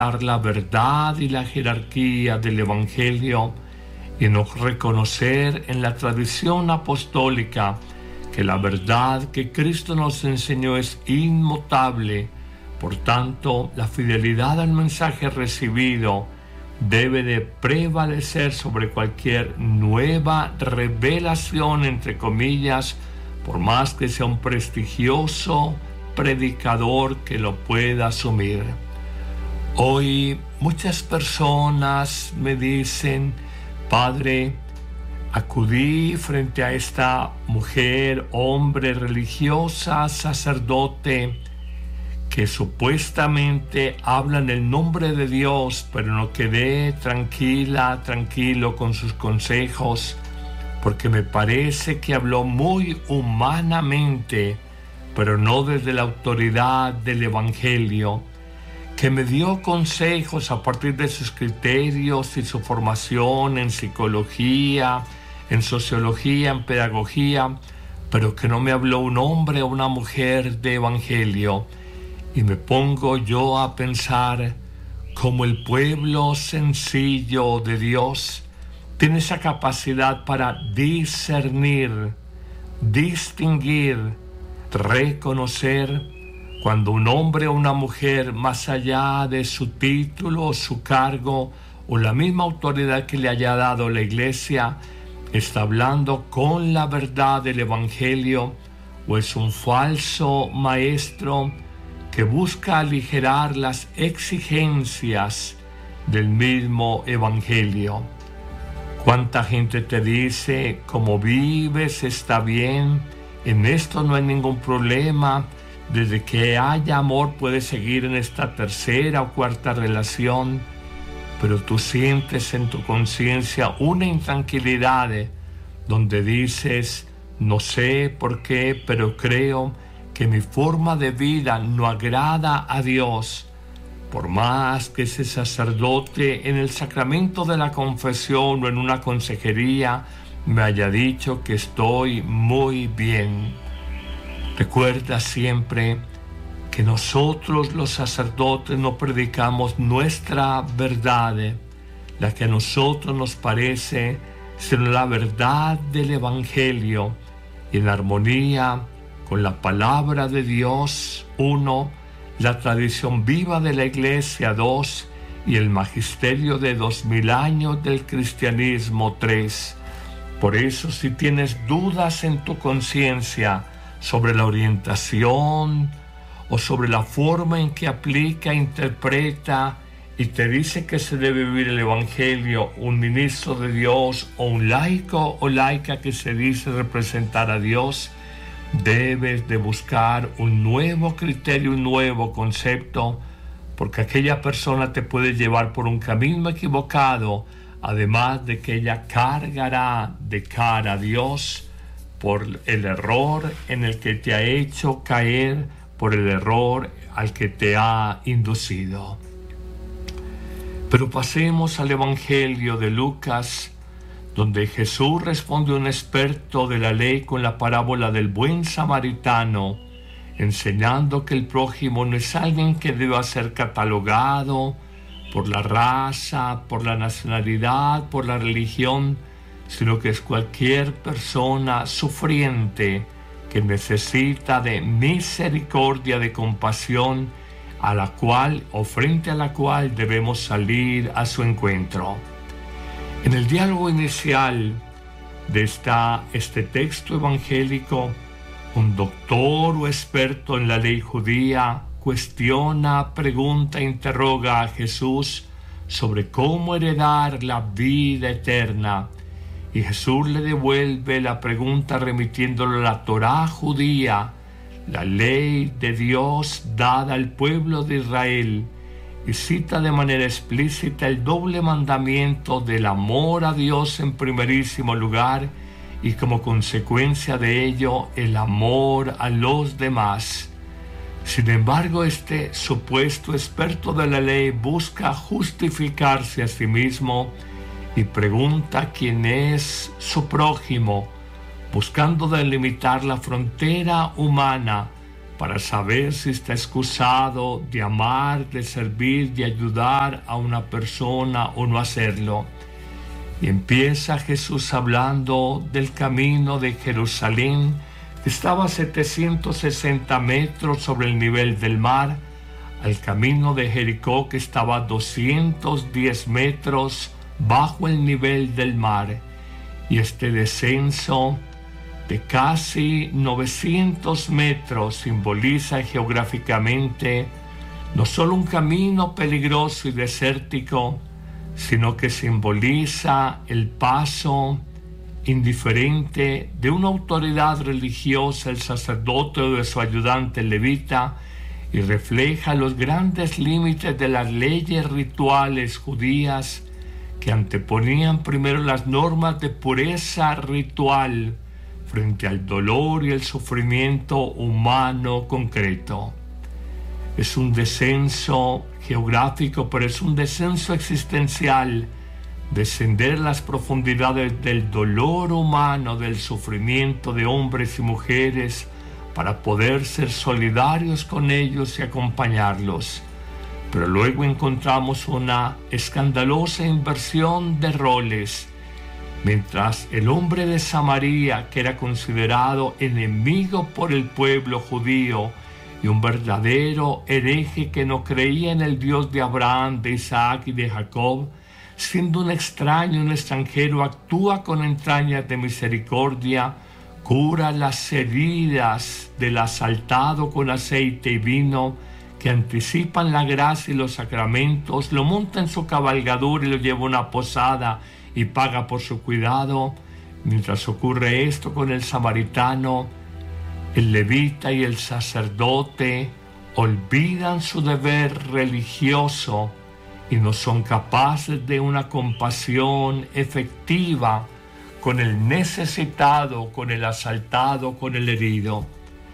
la verdad y la jerarquía del Evangelio y no reconocer en la tradición apostólica que la verdad que Cristo nos enseñó es inmutable. Por tanto, la fidelidad al mensaje recibido debe de prevalecer sobre cualquier nueva revelación, entre comillas, por más que sea un prestigioso predicador que lo pueda asumir. Hoy muchas personas me dicen: Padre, acudí frente a esta mujer, hombre, religiosa, sacerdote, que supuestamente habla en el nombre de Dios, pero no quedé tranquilo con sus consejos, porque me parece que habló muy humanamente, pero no desde la autoridad del Evangelio, que me dio consejos a partir de sus criterios y su formación en psicología, en sociología, en pedagogía, pero que no me habló un hombre o una mujer de Evangelio. Y me pongo yo a pensar cómo el pueblo sencillo de Dios tiene esa capacidad para discernir, distinguir, reconocer cuando un hombre o una mujer, más allá de su título, su cargo o la misma autoridad que le haya dado la Iglesia, está hablando con la verdad del Evangelio o es un falso maestro que busca aligerar las exigencias del mismo Evangelio. ¿Cuánta gente te dice: como vives está bien, en esto no hay ningún problema, desde que haya amor puedes seguir en esta tercera o cuarta relación? Pero tú sientes en tu conciencia una intranquilidad donde dices: no sé por qué, pero creo que mi forma de vida no agrada a Dios, por más que ese sacerdote en el sacramento de la confesión o en una consejería me haya dicho que estoy muy bien. Recuerda siempre que nosotros los sacerdotes no predicamos nuestra verdad, la que a nosotros nos parece, sino la verdad del Evangelio, y en armonía con la palabra de Dios, 1, la tradición viva de la Iglesia, 2, y el magisterio de 2000 años del cristianismo, 3. Por eso, si tienes dudas en tu conciencia sobre la orientación o sobre la forma en que aplica, interpreta y te dice que se debe vivir el Evangelio un ministro de Dios o un laico o laica que se dice representar a Dios, debes de buscar un nuevo criterio, un nuevo concepto, porque aquella persona te puede llevar por un camino equivocado, además de que ella cargará de cara a Dios por el error en el que te ha hecho caer, por el error al que te ha inducido. Pero pasemos al Evangelio de Lucas, donde Jesús responde a un experto de la ley con la parábola del buen samaritano, enseñando que el prójimo no es alguien que deba ser catalogado por la raza, por la nacionalidad, por la religión, sino que es cualquier persona sufriente que necesita de misericordia, de compasión, a la cual o frente a la cual debemos salir a su encuentro. En el diálogo inicial de este texto evangélico, un doctor o experto en la ley judía cuestiona, pregunta, interroga a Jesús sobre cómo heredar la vida eterna, y Jesús le devuelve la pregunta remitiéndolo a la Torá judía, la ley de Dios dada al pueblo de Israel, y cita de manera explícita el doble mandamiento del amor a Dios en primerísimo lugar y como consecuencia de ello el amor a los demás. Sin embargo, este supuesto experto de la ley busca justificarse a sí mismo y pregunta quién es su prójimo, buscando delimitar la frontera humana para saber si está excusado de amar, de servir, de ayudar a una persona o no hacerlo. Y empieza Jesús hablando del camino de Jerusalén, que estaba a 760 metros sobre el nivel del mar, al camino de Jericó, que estaba a 210 metros bajo el nivel del mar. Y este descenso de casi 900 metros simboliza geográficamente no solo un camino peligroso y desértico, sino que simboliza el paso indiferente de una autoridad religiosa, el sacerdote o de su ayudante levita, y refleja los grandes límites de las leyes rituales judías que anteponían primero las normas de pureza ritual frente al dolor y el sufrimiento humano concreto. Es un descenso geográfico, pero es un descenso existencial, descender las profundidades del dolor humano, del sufrimiento de hombres y mujeres, para poder ser solidarios con ellos y acompañarlos. Pero luego encontramos una escandalosa inversión de roles. Mientras el hombre de Samaria, que era considerado enemigo por el pueblo judío y un verdadero hereje que no creía en el Dios de Abraham, de Isaac y de Jacob, siendo un extraño, un extranjero, actúa con entrañas de misericordia, cura las heridas del asaltado con aceite y vino, que anticipan la gracia y los sacramentos, lo monta en su cabalgadura y lo lleva a una posada y paga por su cuidado. Mientras ocurre esto con el samaritano, el levita y el sacerdote olvidan su deber religioso y no son capaces de una compasión efectiva con el necesitado, con el asaltado, con el herido.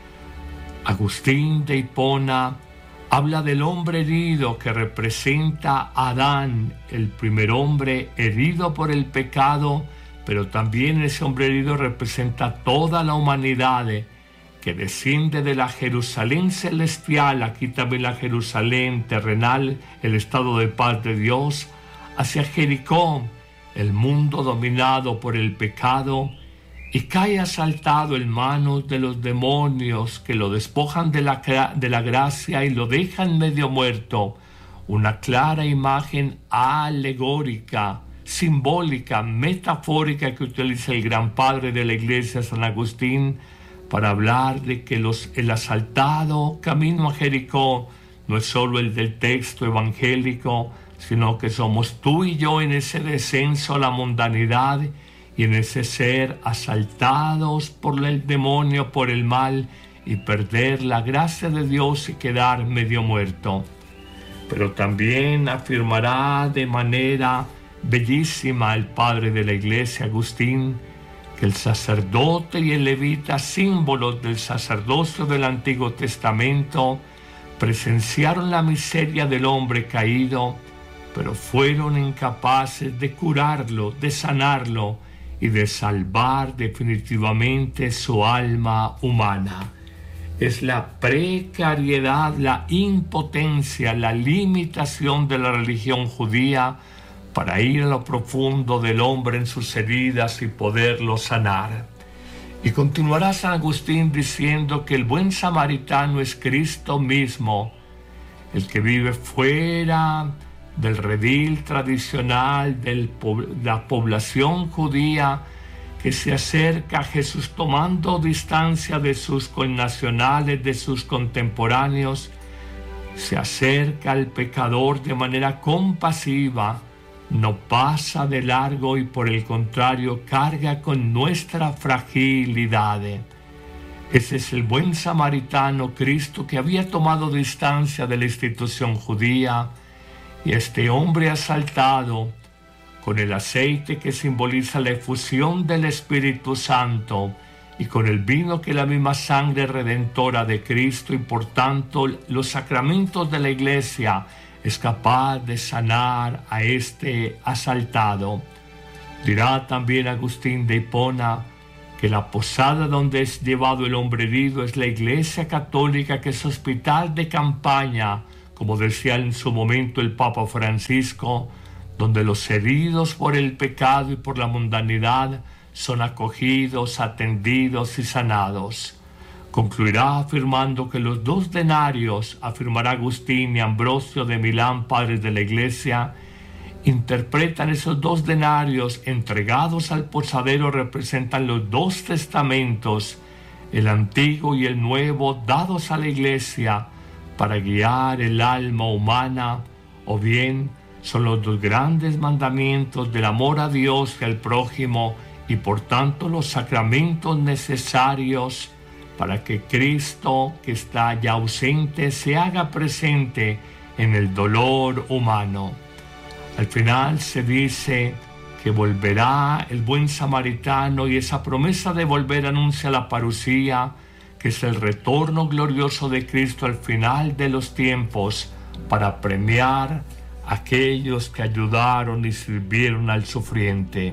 Agustín de Hipona habla del hombre herido que representa a Adán, el primer hombre herido por el pecado, pero también ese hombre herido representa toda la humanidad que desciende de la Jerusalén celestial, aquí también la Jerusalén terrenal, el estado de paz de Dios, hacia Jericó, el mundo dominado por el pecado, y cae asaltado en manos de los demonios que lo despojan de la gracia y lo dejan medio muerto. Una clara imagen alegórica, simbólica, metafórica que utiliza el gran padre de la Iglesia, San Agustín, para hablar de que el asaltado camino a Jericó no es solo el del texto evangélico, sino que somos tú y yo en ese descenso a la mundanidad y en ese ser asaltados por el demonio, por el mal, y perder la gracia de Dios y quedar medio muerto. Pero también afirmará de manera bellísima el padre de la Iglesia, Agustín, que el sacerdote y el levita, símbolos del sacerdocio del Antiguo Testamento, presenciaron la miseria del hombre caído, pero fueron incapaces de curarlo, de sanarlo y de salvar definitivamente su alma humana. Es la precariedad, la impotencia, la limitación de la religión judía para ir a lo profundo del hombre en sus heridas y poderlo sanar. Y continuará San Agustín diciendo que el buen samaritano es Cristo mismo, el que vive fuera del redil tradicional de la población judía, que se acerca a Jesús tomando distancia de sus connacionales, de sus contemporáneos, se acerca al pecador de manera compasiva, no pasa de largo y por el contrario carga con nuestra fragilidad. Ese es el buen samaritano, Cristo, que había tomado distancia de la institución judía, y este hombre asaltado con el aceite que simboliza la efusión del Espíritu Santo y con el vino que es la misma sangre redentora de Cristo y por tanto los sacramentos de la Iglesia, es capaz de sanar a este asaltado. Dirá también Agustín de Hipona que la posada donde es llevado el hombre herido es la Iglesia Católica, que es hospital de campaña, como decía en su momento el Papa Francisco, donde los heridos por el pecado y por la mundanidad son acogidos, atendidos y sanados. Concluirá afirmando que los 2 denarios, afirmará Agustín y Ambrosio de Milán, padres de la Iglesia, interpretan esos 2 denarios entregados al posadero, representan los 2 testamentos, el antiguo y el nuevo, dados a la Iglesia para guiar el alma humana, o bien son los 2 grandes mandamientos del amor a Dios y al prójimo, y por tanto los sacramentos necesarios para que Cristo, que está ya ausente, se haga presente en el dolor humano. Al final se dice que volverá el buen samaritano, y esa promesa de volver anuncia la parusía, que es el retorno glorioso de Cristo al final de los tiempos, para premiar a aquellos que ayudaron y sirvieron al sufriente.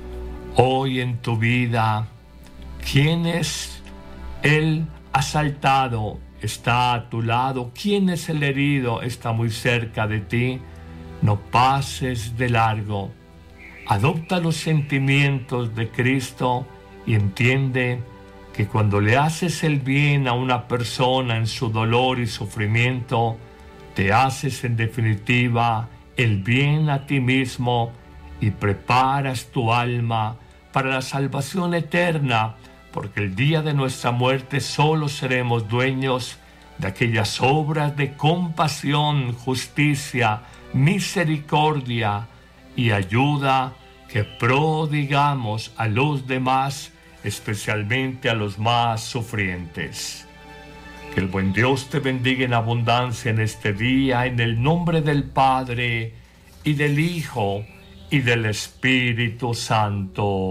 Hoy en tu vida, ¿quién es el asaltado? Está a tu lado. ¿Quién es el herido? Está muy cerca de ti. No pases de largo. Adopta los sentimientos de Cristo y entiende que cuando le haces el bien a una persona en su dolor y sufrimiento, te haces en definitiva el bien a ti mismo y preparas tu alma para la salvación eterna, porque el día de nuestra muerte solo seremos dueños de aquellas obras de compasión, justicia, misericordia y ayuda que prodigamos a los demás, especialmente a los más sufrientes. Que el buen Dios te bendiga en abundancia en este día, en el nombre del Padre, y del Hijo, y del Espíritu Santo.